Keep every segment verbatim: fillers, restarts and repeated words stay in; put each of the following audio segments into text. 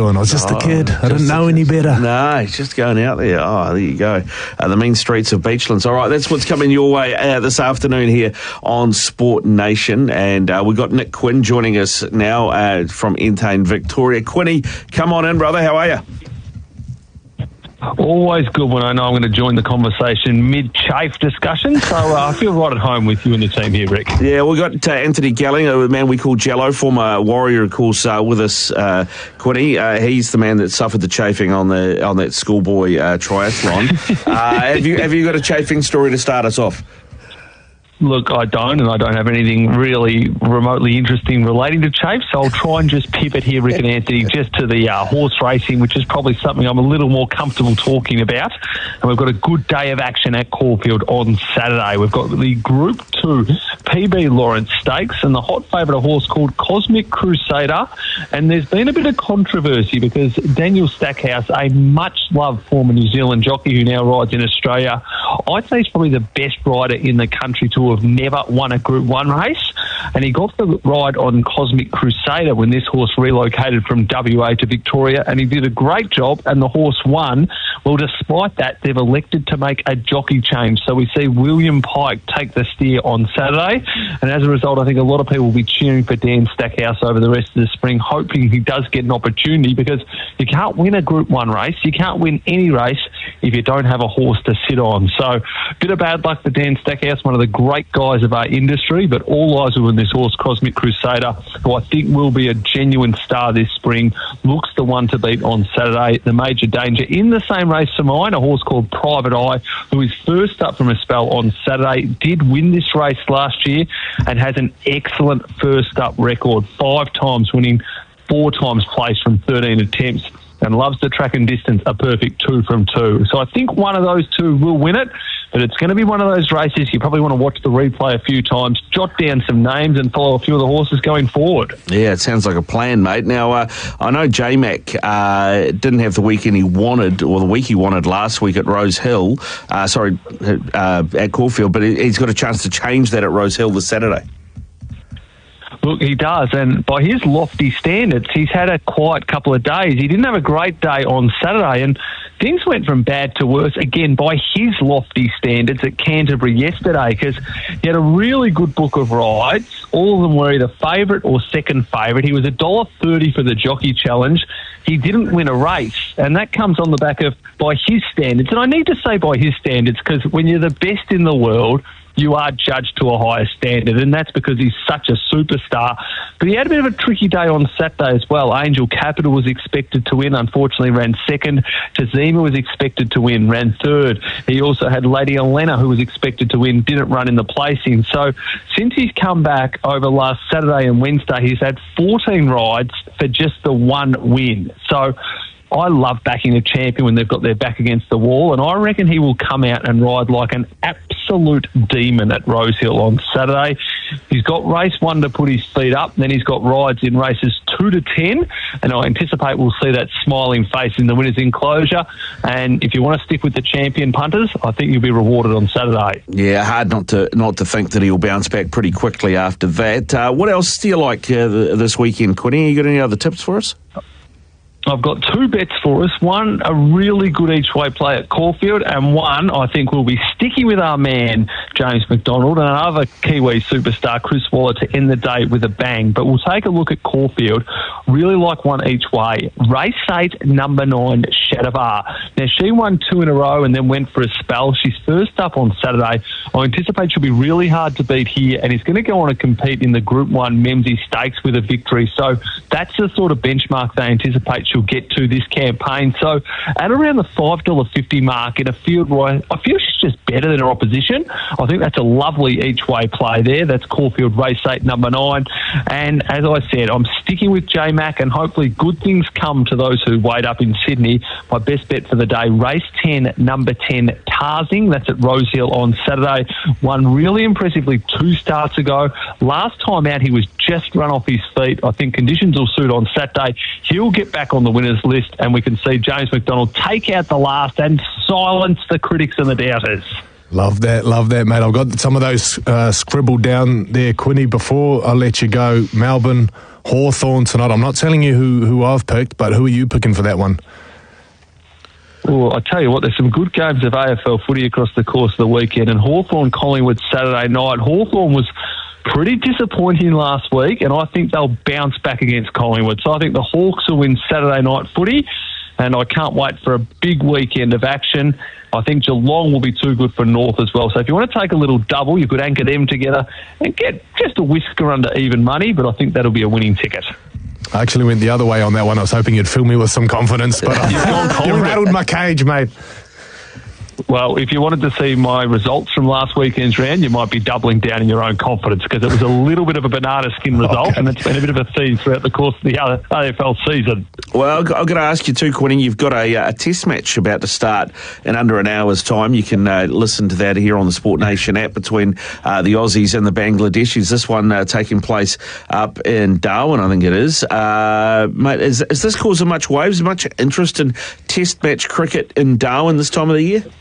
doing? I was just oh, a kid. I didn't know any better. No, he's just going out there. Oh, there you go. Uh, the mean streets of Beachlands. All right, that's what's coming your way uh, this afternoon here on Sport Nation. And uh, we've got Nick Quinn joining us now uh, from Entain, Victoria. Quinny, come on in, brother. How are you? Always good when I know I'm going to join the conversation mid-chafe discussion, so uh, I feel right at home with you and the team here, Rick. Yeah, we've got uh, Anthony Gelling, a man we call Jello, former Warrior, of course, uh, with us, uh, Quinny. Uh, he's the man that suffered the chafing on the on that schoolboy uh, triathlon. uh, have you have you got a chafing story to start us off? Look, I don't, and I don't have anything really remotely interesting relating to chafe, so I'll try and just pivot here, Rick and Anthony, just to the uh, horse racing, which is probably something I'm a little more comfortable talking about. And we've got a good day of action at Caulfield on Saturday. We've got the Group two P B Lawrence Stakes and the hot favourite, a horse called Cosmic Crusader. And there's been a bit of controversy because Daniel Stackhouse, a much-loved former New Zealand jockey who now rides in Australia, I'd say he's probably the best rider in the country to have never won a Group one race, and he got the ride on Cosmic Crusader when this horse relocated from W A to Victoria, and he did a great job, and the horse won. Well, despite that, they've elected to make a jockey change, so we see William Pike take the steer on Saturday, and as a result, I think a lot of people will be cheering for Dan Stackhouse over the rest of the spring, hoping he does get an opportunity, because you can't win a Group one race, you can't win any race if you don't have a horse to sit on. So, bit of bad luck for Dan Stackhouse, one of the great guys of our industry, but all eyes are on this horse, Cosmic Crusader, who I think will be a genuine star this spring. Looks the one to beat on Saturday. The major danger in the same race for mine, a horse called Private Eye, who is first up from a spell on Saturday, did win this race last year and has an excellent first up record, five times winning, four times placed from thirteen attempts, and loves the track and distance, a perfect two from two. So I think one of those two will win it, but it's going to be one of those races you probably want to watch the replay a few times, jot down some names and follow a few of the horses going forward. Yeah, it sounds like a plan, mate. Now, uh, I know J-Mac uh, didn't have the weekend he wanted, or the week he wanted last week at Rose Hill, uh, sorry, uh, at Caulfield, but he's got a chance to change that at Rose Hill this Saturday. Look, he does, and by his lofty standards, he's had a quiet couple of days. He didn't have a great day on Saturday, and things went from bad to worse, again, by his lofty standards at Canterbury yesterday, because he had a really good book of rides. All of them were either favourite or second favourite. He was one dollar thirty for the Jockey Challenge. He didn't win a race, and that comes on the back of, by his standards, and I need to say by his standards, because when you're the best in the world, you are judged to a higher standard, and that's because he's such a superstar. But he had a bit of a tricky day on Saturday as well. Angel Capital was expected to win, unfortunately ran second. Tazima was expected to win, ran third. He also had Lady Elena, who was expected to win, didn't run in the placing. So since he's come back over last Saturday and Wednesday, he's had fourteen rides for just the one win. So I love backing a champion when they've got their back against the wall, and I reckon he will come out and ride like an absolute demon at Rose Hill on Saturday. He's got race one to put his feet up, then he's got rides in races two to ten, and I anticipate we'll see that smiling face in the winner's enclosure. And if you want to stick with the champion punters, I think you'll be rewarded on Saturday. Yeah, hard not to not to think that he'll bounce back pretty quickly after that. Uh, what else do you like uh, this weekend, Quinny? You got any other tips for us? I've got two bets for us. One, a really good each-way play at Caulfield, and one, I think we'll be sticking with our man, James McDonald, and another Kiwi superstar, Chris Waller, to end the day with a bang. But we'll take a look at Caulfield. Really like one each way. Race eight, number nine, Shadavar. Now, she won two in a row and then went for a spell. She's first up on Saturday. I anticipate she'll be really hard to beat here, and he's going to go on and compete in the Group one Memsey Stakes with a victory. So that's the sort of benchmark they anticipate she'll get to this campaign. So at around the five dollars fifty mark in a field where I feel she's just better than her opposition, I think that's a lovely each-way play there. That's Caulfield Race eight, number nine. And as I said, I'm sticking with J-Mac, and hopefully good things come to those who wait up in Sydney. My best bet for the day, Race ten, number ten, Tarzing. That's at Rose Hill on Saturday. Won really impressively two starts ago. Last time out, he was just run off his feet. I think conditions will suit on Saturday. He'll get back on the winners list, and we can see James McDonald take out the last and silence the critics and the doubters. Love that, love that, mate. I've got some of those uh, scribbled down there, Quinny. Before I let you go, Melbourne, Hawthorn tonight. I'm not telling you who, who I've picked, but who are you picking for that one? Well, I tell you what, there's some good games of A F L footy across the course of the weekend, and Hawthorn Collingwood Saturday night. Hawthorn was pretty disappointing last week, and I think they'll bounce back against Collingwood. So I think the Hawks will win Saturday night footy, and I can't wait for a big weekend of action. I think Geelong will be too good for North as well. So if you want to take a little double, you could anchor them together and get just a whisker under even money, but I think that'll be a winning ticket. I actually went the other way on that one. I was hoping you'd fill me with some confidence, but uh, you rattled my cage, mate. Well, if you wanted to see my results from last weekend's round, you might be doubling down in your own confidence, because it was a little bit of a banana skin result, okay. And it's been a bit of a theme throughout the course of the A F L season. Well, I've got to ask you too, Quinny, you've got a, a test match about to start in under an hour's time. You can uh, listen to that here on the Sport Nation app between uh, the Aussies and the Bangladeshis. This one uh, taking place up in Darwin, I think it is. Uh, mate, is, is this causing much waves, much interest in test match cricket in Darwin this time of the year?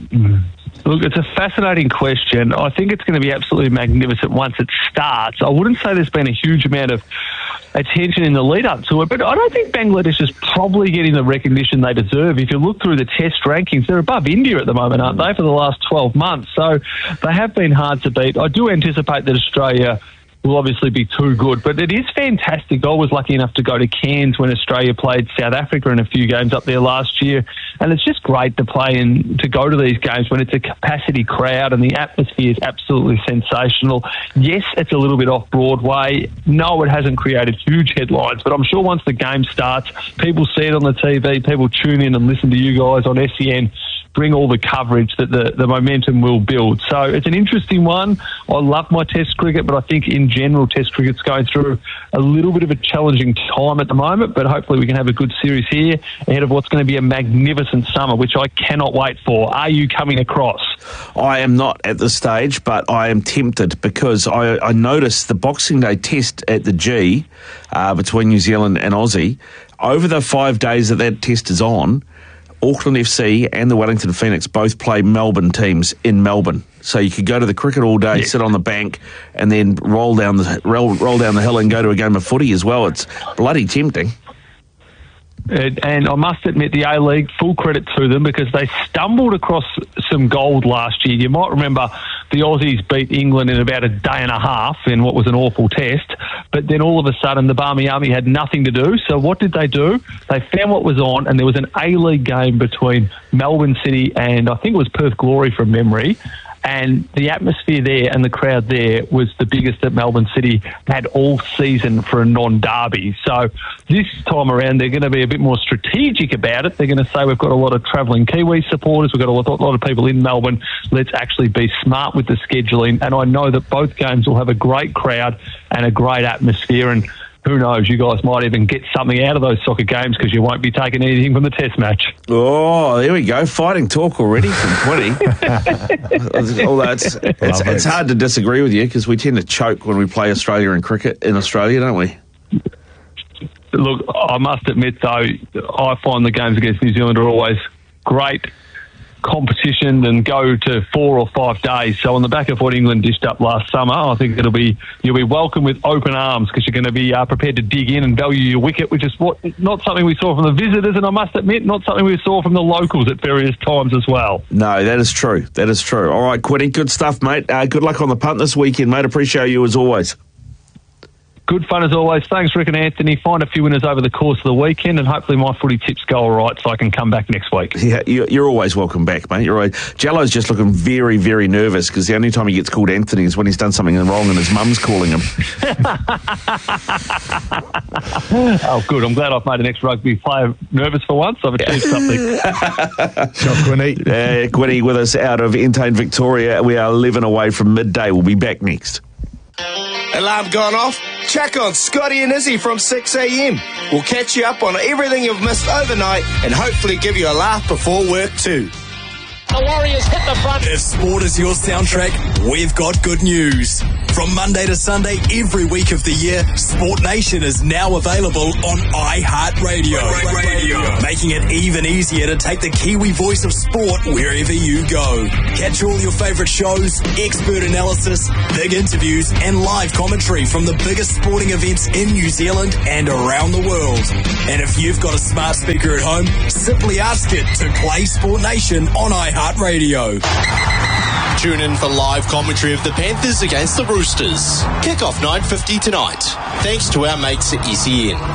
Look, it's a fascinating question. I think it's going to be absolutely magnificent once it starts. I wouldn't say there's been a huge amount of attention in the lead up to it, but I don't think Bangladesh is probably getting the recognition they deserve. If you look through the test rankings, they're above India at the moment, aren't they, for the last twelve months? So they have been hard to beat. I do anticipate that Australia will obviously be too good, but it is fantastic. I was lucky enough to go to Cairns when Australia played South Africa in a few games up there last year, and it's just great to play and to go to these games when it's a capacity crowd and the atmosphere is absolutely sensational. Yes, it's a little bit off Broadway. No, it hasn't created huge headlines, but I'm sure once the game starts, people see it on the T V, people tune in and listen to you guys on S E N, bring all the coverage that the, the momentum will build. So it's an interesting one. I love my test cricket, but I think in general test cricket's going through a little bit of a challenging time at the moment, but hopefully we can have a good series here ahead of what's going to be a magnificent summer, which I cannot wait for. Are you coming across? I am not at this stage, but I am tempted because I, I noticed the Boxing Day test at the G uh, between New Zealand and Aussie. Over the five days that that test is on, Auckland F C and the Wellington Phoenix both play Melbourne teams in Melbourne. So you could go to the cricket all day, yeah. sit on the bank, and then roll down the roll, roll down the hill and go to a game of footy as well. It's bloody tempting. And I must admit, the A-League, full credit to them, because they stumbled across some gold last year. You might remember the Aussies beat England in about a day and a half in what was an awful test, but then all of a sudden the Barmy Army had nothing to do. So what did they do? They found what was on, and there was an A-League game between Melbourne City and I think it was Perth Glory from memory. And the atmosphere there and the crowd there was the biggest that Melbourne City had all season for a non-derby. So this time around, they're going to be a bit more strategic about it. They're going to say, we've got a lot of travelling Kiwi supporters, we've got a lot, a lot of people in Melbourne. Let's actually be smart with the scheduling. And I know that both games will have a great crowd and a great atmosphere. And who knows, you guys might even get something out of those soccer games because you won't be taking anything from the test match. Oh, there we go. Fighting talk already from Quinny. Although it's, it's, it's hard to disagree with you because we tend to choke when we play Australia in cricket in Australia, don't we? Look, I must admit, though, I find the games against New Zealand are always great competition and go to four or five days. So on the back of what England dished up last summer, I think it'll be you'll be welcome with open arms because you're going to be uh, prepared to dig in and value your wicket, which is what not something we saw from the visitors, and I must admit, not something we saw from the locals at various times as well. No, that is true. That is true. All right, Quinny, good stuff, mate. Uh, good luck on the punt this weekend, mate. Appreciate you as always. Good fun as always. Thanks, Rick and Anthony. Find a few winners over the course of the weekend, and hopefully my footy tips go all right so I can come back next week. Yeah, you're always welcome back, mate. You're always... Jello's just looking very, very nervous because the only time he gets called Anthony is when he's done something wrong and his mum's calling him. Oh, good. I'm glad I've made an ex-rugby player nervous for once. I've achieved something. Shot Quinny. Uh, Quinny with us out of Entain, Victoria. We are eleven away from midday. We'll be back next. Alarm gone off? Check on Scotty and Izzy from six a.m. We'll catch you up on everything you've missed overnight and hopefully give you a laugh before work too. The Warriors hit the front. If sport is your soundtrack, we've got good news. From Monday to Sunday, every week of the year, Sport Nation is now available on iHeartRadio. Radio. Making it even easier to take the Kiwi voice of sport wherever you go. Catch all your favourite shows, expert analysis, big interviews, and live commentary from the biggest sporting events in New Zealand and around the world. And if you've got a smart speaker at home, simply ask it to play Sport Nation on iHeartRadio. Tune in for live commentary of the Panthers against the Roosters. Kick-off nine fifty tonight. Thanks to our mates at S E N.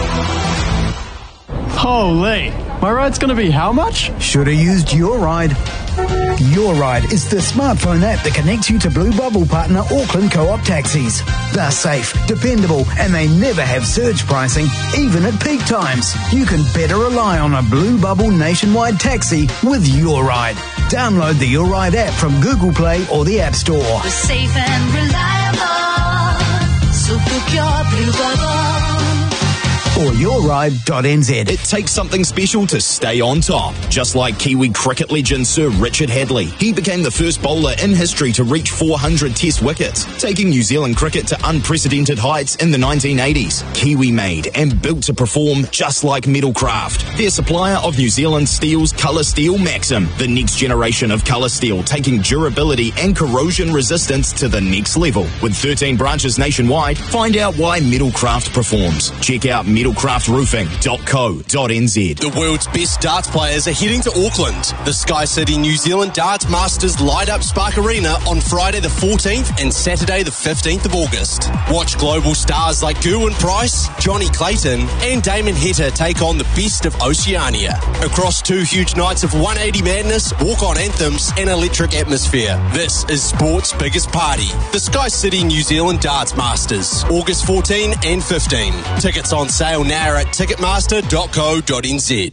Holy, my ride's going to be how much? Should have used Your Ride. Your Ride is the smartphone app that connects you to Blue Bubble partner Auckland Co-op taxis. They're safe, dependable, and they never have surge pricing, even at peak times. You can better rely on a Blue Bubble nationwide taxi with Your Ride. Download the Your Ride app from Google Play or the App Store. We're safe and reliable, so book your Blue Bubble. Or your ride dot n z. It takes something special to stay on top. Just like Kiwi cricket legend Sir Richard Hadlee. He became the first bowler in history to reach four hundred test wickets, taking New Zealand cricket to unprecedented heights in the nineteen eighties. Kiwi made and built to perform just like Metalcraft. Their supplier of New Zealand Steel's Colour Steel Maxim, the next generation of colour steel, taking durability and corrosion resistance to the next level. With thirteen branches nationwide, find out why Metalcraft performs. Check out metal craft roofing dot co dot n z. The world's best darts players are heading to Auckland. The Sky City New Zealand Darts Masters light up Spark Arena on Friday the fourteenth and Saturday the fifteenth of August. Watch global stars like Gerwyn Price, Johnny Clayton and Damon Heta take on the best of Oceania. Across two huge nights of one eighty madness, walk-on anthems and electric atmosphere. This is sport's biggest party. The Sky City New Zealand Darts Masters, August fourteenth and fifteenth. Tickets on sale now at ticketmaster dot co dot n z.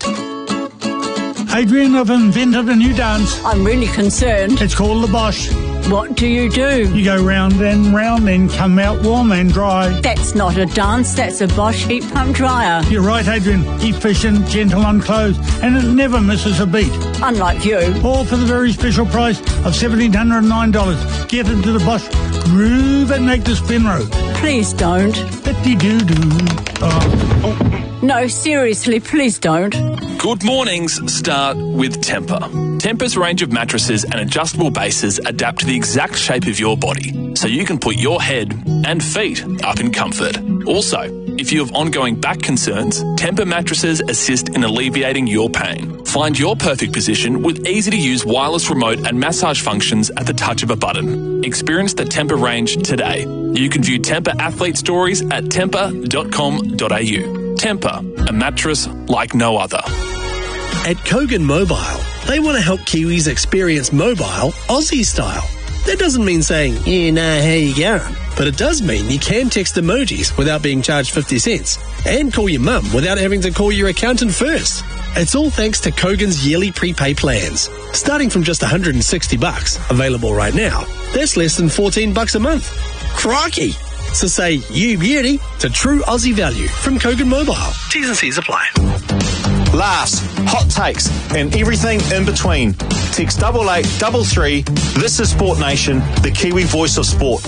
Adrian, I've invented a new dance. I'm really concerned. It's called the Bosch. What do you do? You go round and round and come out warm and dry. That's not a dance, that's a Bosch heat pump dryer. You're right, Adrian. Efficient, gentle on clothes, and it never misses a beat. Unlike you. All for the very special price of one thousand seven hundred nine dollars. Get into the Bosch Groove and make the spin road. Please don't. Bitty-doo-doo. Oh. Oh. No, seriously, please don't. Good mornings start with Tempur. Tempur's range of mattresses and adjustable bases adapt to the exact shape of your body, so you can put your head and feet up in comfort. Also, if you have ongoing back concerns, Tempur mattresses assist in alleviating your pain. Find your perfect position with easy-to-use wireless remote and massage functions at the touch of a button. Experience the Tempur range today. You can view Tempur athlete stories at tempur dot com dot a u. Tempur, a mattress like no other. At Kogan Mobile, they want to help Kiwis experience mobile Aussie style. That doesn't mean saying, yeah, nah, how you going? But it does mean you can text emojis without being charged fifty cents and call your mum without having to call your accountant first. It's all thanks to Kogan's yearly prepay plans. Starting from just one hundred sixty bucks, available right now, that's less than fourteen bucks a month. Crikey! So say you beauty to true Aussie value from Kogan Mobile. T's and C's apply. Laughs, hot takes, and everything in between. Text double eight double three. This is Sport Nation, the Kiwi voice of sport.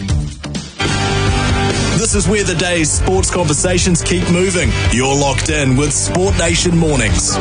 This is where the day's sports conversations keep moving. You're locked in with Sport Nation Mornings.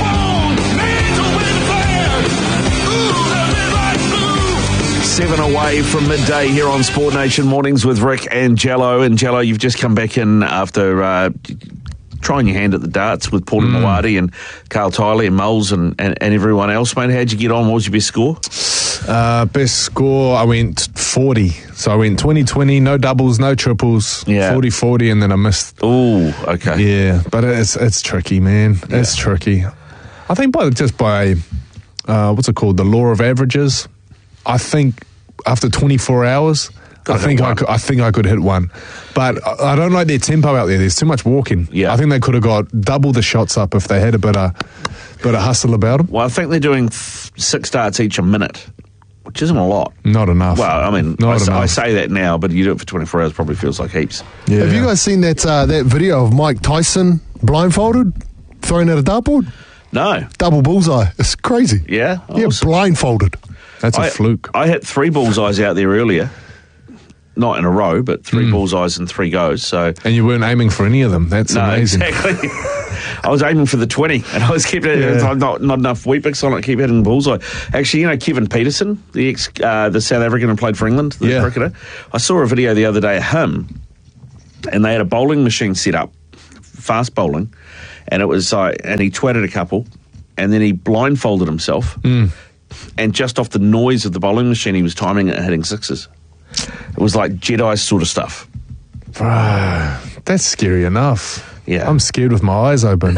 Seven away from midday here on Sport Nation Mornings with Rick and Jello. And Jello, you've just come back in after uh, trying your hand at the darts with Paulie mm. Mawadi and Carl Tiley and Moles and, and, and everyone else, mate. How'd you get on? What was your best score? Uh, best score, I went forty. So I went twenty twenty, no doubles, no triples, yeah. forty forty, and then I missed. Oh, okay. Yeah, but it's it's tricky, man. Yeah. It's tricky. I think by just by, uh, what's it called, the law of averages, I think after twenty-four hours, I think I, could, I think I could hit one. But I, I don't like their tempo out there. There's too much walking. Yeah. I think they could have got double the shots up if they had a bit of, bit of hustle about them. Well, I think they're doing th- six darts each a minute, which isn't a lot. Not enough. Well, I mean, Not I, enough. I say that now, but you do it for twenty-four hours, probably feels like heaps. Yeah. Have you guys seen that uh, that video of Mike Tyson blindfolded, throwing at a dartboard? No. Double bullseye. It's crazy. Yeah? Yeah, was... blindfolded. That's a I, fluke. I hit three bullseyes out there earlier. not in a row, but three Mm. bullseyes and three goes. So And you weren't aiming for any of them. That's no, amazing. exactly. I was aiming for the twenty, and I was kept Yeah. not not enough wheat bix on it. Keep hitting bullseye. Actually, you know Kevin Peterson, the ex, uh, the South African who played for England, the Yeah. cricketer. I saw a video the other day of him, and they had a bowling machine set up, fast bowling, and it was like, and he twatted a couple, and then he blindfolded himself, Mm. and just off the noise of the bowling machine, he was timing it and hitting sixes. It was like Jedi sort of stuff. Bro, that's scary enough. Yeah. I'm scared with my eyes open.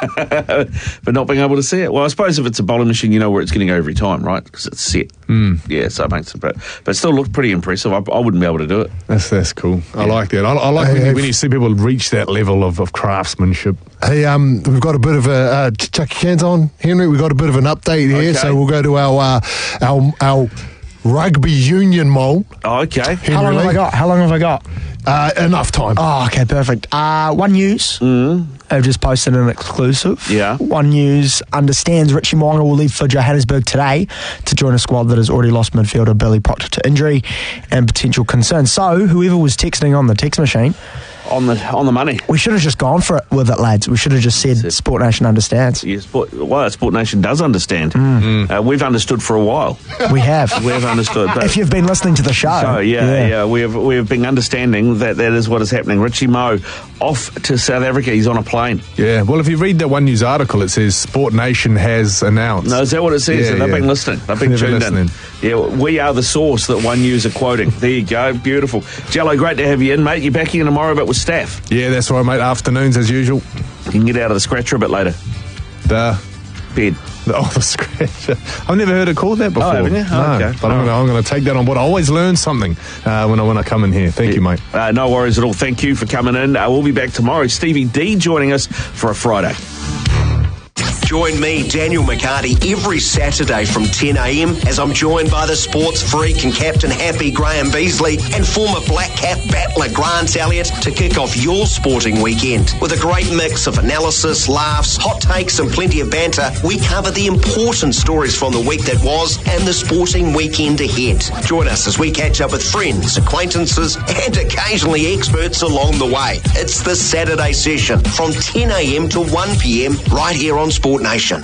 But not being able to see it. Well, I suppose if it's a bowling machine, you know where it's going to go every time, right? Because it's set. Mm. Yeah, so it makes it. But, but it still looked pretty impressive. I, I wouldn't be able to do it. That's that's cool. I like that. I, I like Hey, when, you, hey, when you see people reach that level of, of craftsmanship. Hey, um, we've got a bit of a uh, ch- chuck your hands on, Henry. We've got a bit of an update here, Okay. so we'll go to our uh, our our rugby union mold. Oh, okay. Henry How long have Lee. I got? How long have I got? Uh, enough time. Oh, okay, perfect. Uh, One News have just posted an exclusive. Yeah. One News understands Richie Mo'unga will leave for Johannesburg today to join a squad that has already lost midfielder Billy Proctor to injury and potential concerns. So, whoever was texting on the text machine, On the on the money. we should have just gone for it with it, lads. We should have just said Sport Nation understands. Yeah, Sport, well, Sport Nation does understand. Uh, we've understood for a while. We have. We have understood. But If you've been listening to the show. So, yeah, yeah, we have we have been understanding that that is what is happening. Richie Mo off to South Africa. He's on a plane. Yeah, well, if you read that One News article, it says Sport Nation has announced. No, is that what it says? Yeah, They've yeah. been listening. They've been They've been tuned in. Yeah, we are the source that One News are quoting. There you go. Beautiful. Jello, great to have you in, mate. You're back in tomorrow, but with staff. Yeah, that's right, mate. Afternoons as usual. You can get out of the scratcher a bit later. The bed. Oh, the scratcher. I've never heard it called that before. Oh, haven't you? Oh, No, okay. But I'm going to I'm to take that on board. I always learn something uh, when I when I come in here. Thank you, mate. Uh, no worries at all. Thank you for coming in. Uh, we'll be back tomorrow. Stevie D joining us for a Friday. Join me, Daniel McCarty, every Saturday from ten a.m. as I'm joined by the sports freak and captain happy Graham Beasley and former Black Cap battler Grant Elliott to kick off your sporting weekend. With a great mix of analysis, laughs, hot takes and plenty of banter, we cover the important stories from the week that was and the sporting weekend ahead. Join us as we catch up with friends, acquaintances and occasionally experts along the way. It's the Saturday session from ten a.m. to one p.m. right here on Sport Nation.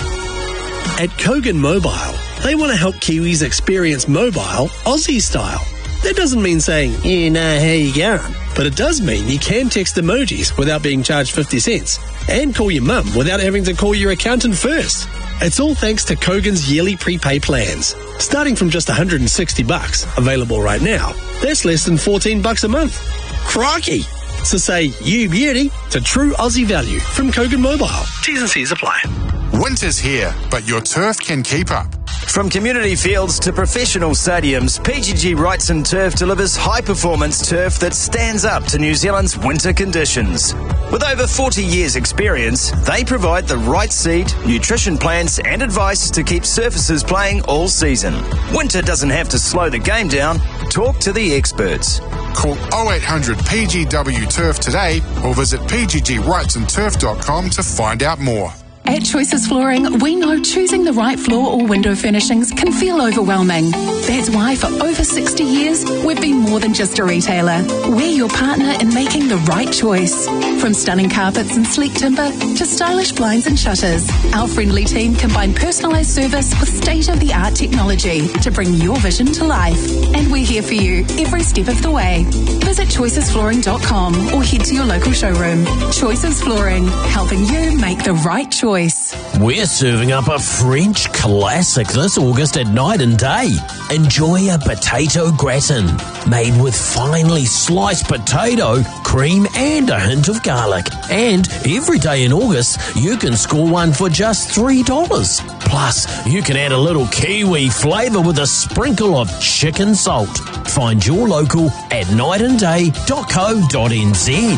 At Kogan Mobile, they want to help Kiwis experience mobile Aussie style. That doesn't mean saying, yeah, nah, how you going? But it does mean you can text emojis without being charged fifty cents and call your mum without having to call your accountant first. It's all thanks to Kogan's yearly prepay plans. Starting from just one hundred sixty bucks, available right now, that's less than fourteen bucks a month. Crikey! So say, you beauty, to true Aussie value from Kogan Mobile. T's and C's apply. Winter's here, but your turf can keep up. From community fields to professional stadiums, P G G Wrightson Turf delivers high-performance turf that stands up to New Zealand's winter conditions. With over forty years' experience, they provide the right seed, nutrition plans and advice to keep surfaces playing all season. Winter doesn't have to slow the game down. Talk to the experts. Call oh eight hundred P G W Turf today or visit p g g wrightson turf dot com to find out more. At Choices Flooring, we know choosing the right floor or window furnishings can feel overwhelming. That's why for over sixty years, we've been more than just a retailer. We're your partner in making the right choice. From stunning carpets and sleek timber to stylish blinds and shutters, our friendly team combine personalised service with state-of-the-art technology to bring your vision to life. And we're here for you every step of the way. Visit choices flooring dot com or head to your local showroom. Choices Flooring, helping you make the right choice. We're serving up a French classic this August at Night and Day. Enjoy a potato gratin made with finely sliced potato, cream and a hint of garlic. And every day in August, you can score one for just three dollars. Plus, you can add a little Kiwi flavour with a sprinkle of chicken salt. Find your local at night and day dot co dot n z.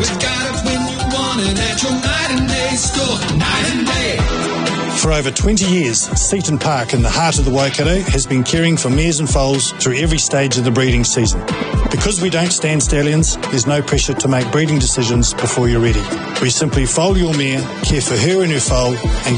For over twenty years, Seaton Park in the heart of the Waikato has been caring for mares and foals through every stage of the breeding season. Because we don't stand stallions, there's no pressure to make breeding decisions before you're ready. We simply foal your mare, care for her and her foal, and